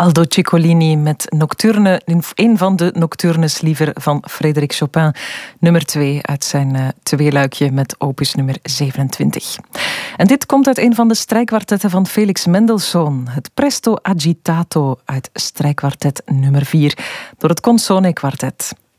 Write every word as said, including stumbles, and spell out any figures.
Aldo Ciccolini met Nocturne, een van de Nocturnes liever van Frédéric Chopin, nummer twee uit zijn uh, tweeluikje met opus nummer zevenentwintig. En dit komt uit een van de strijkkwartetten van Felix Mendelssohn, het Presto Agitato uit strijkkwartet nummer vier, door het Consone Kwartet.